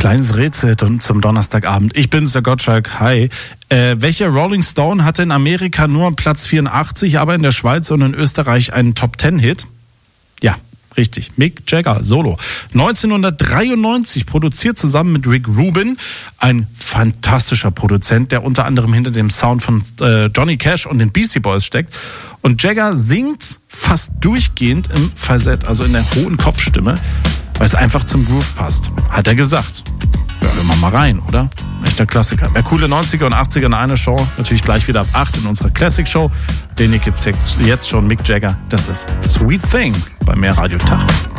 Kleines Rätsel zum Donnerstagabend. Ich bin's, der Gottschalk. Hi. Welcher Rolling Stone hatte in Amerika nur Platz 84, aber in der Schweiz und in Österreich einen Top-10-Hit? Ja, richtig. Mick Jagger, Solo. 1993 produziert zusammen mit Rick Rubin, ein fantastischer Produzent, der unter anderem hinter dem Sound von Johnny Cash und den Beastie Boys steckt. Und Jagger singt fast durchgehend im Falsett, also in der hohen Kopfstimme, weil es einfach zum Groove passt. Hat er gesagt. Ja, hören wir mal rein, oder? Echter Klassiker. Wer coole 90er und 80er in einer Show, natürlich gleich wieder ab 8 in unserer Classic Show. Den hier gibt's jetzt schon, Mick Jagger. Das ist Sweet Thing bei Mehr Radio Tag.